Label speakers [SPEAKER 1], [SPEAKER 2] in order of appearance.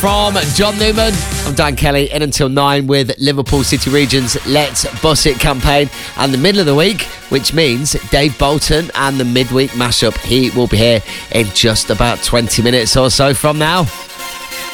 [SPEAKER 1] from John Newman. I'm Dan Kelly, in until 9 with Liverpool City Region's Let's Bus It campaign. And the middle of the week, which means Dave Bolton and the midweek mashup. He will be here in just about 20 minutes or so from now.